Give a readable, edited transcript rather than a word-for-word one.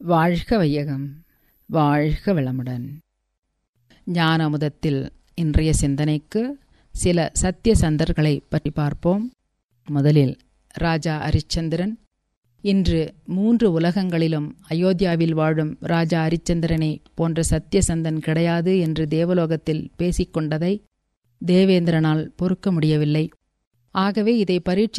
வாழ்க வையகம், வாழ்க வளமுடன். ஞான அமுதத்தில் இன்றைய சிந்தனைக்கு சில சத்திய சந்தர்களை பற்றி பார்ப்போம். முதலில் ராஜா அரிச்சந்திரன். இன்று 3 உலகங்களிலும் அயோத்தியாவில் வாழும் ராஜா அரிச்சந்திரனை போன்ற சத்தியசந்தன் கிடையாது என்று தேவலோகத்தில் பேசிக்கொண்டதை தேவேந்திரனால் பொறுக்க முடியவில்லை. ஆகவே இதை பரீட்சித்து